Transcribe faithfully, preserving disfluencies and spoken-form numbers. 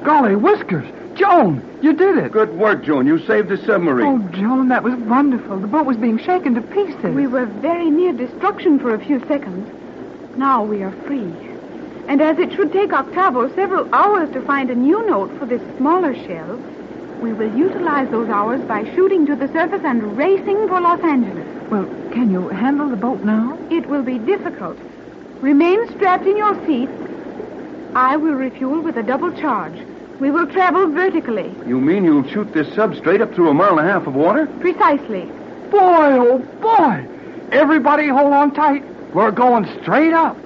Golly whiskers. Joan, you did it. Good work, Joan. You saved the submarine. Oh, Joan, that was wonderful. The boat was being shaken to pieces. We were very near destruction for a few seconds. Now we are free. And as it should take Octavo several hours to find a new note for this smaller shell, we will utilize those hours by shooting to the surface and racing for Los Angeles. Well, can you handle the boat now? It will be difficult. Remain strapped in your seats. I will refuel with a double charge. We will travel vertically. You mean you'll shoot this sub straight up through a mile and a half of water? Precisely. Boy, oh boy. Everybody hold on tight. We're going straight up.